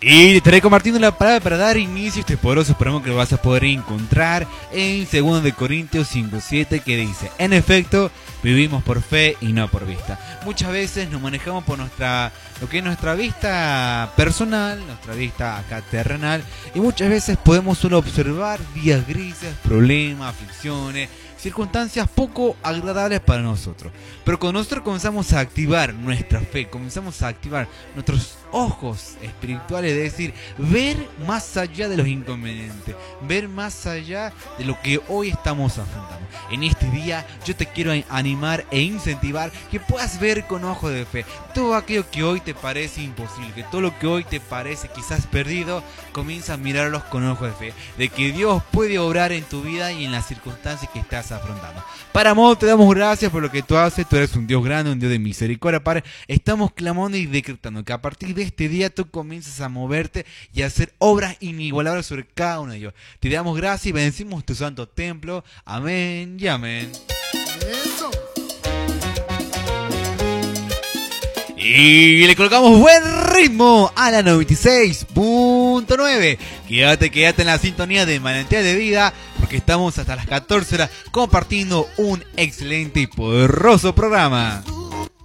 Y te estaré compartiendo la palabra para dar inicio a este poderoso programa que lo vas a poder encontrar en 2 de Corintios 5:7, que dice: en efecto, vivimos por fe y no por vista. Muchas veces nos manejamos por lo que es nuestra vista personal, nuestra vista acá terrenal, y muchas veces podemos solo observar días grises, problemas, aflicciones, circunstancias poco agradables para nosotros. Pero cuando nosotros comenzamos a activar nuestra fe, comenzamos a activar nuestros ojos espirituales, es decir, ver más allá de los inconvenientes, ver más allá de lo que hoy estamos afrontando. En este día yo te quiero animar e incentivar que puedas ver con ojos de fe todo aquello que hoy te parece imposible, que todo lo que hoy te parece quizás perdido, comienza a mirarlos con ojos de fe, de que Dios puede obrar en tu vida y en las circunstancias que estás afrontando. Para amor, te damos gracias por lo que tú haces. Tú eres un Dios grande, un Dios de misericordia, Padre. Estamos clamando y decretando que a partir de este día tú comiences a moverte y a hacer obras inigualables sobre cada uno de ellos. Te damos gracias y bendecimos tu santo templo. Amén y amén. Eso. Y le colocamos buen ritmo a la 96.9. Quédate en la sintonía de Manantial de Vida, porque estamos hasta las 14 horas compartiendo un excelente y poderoso programa.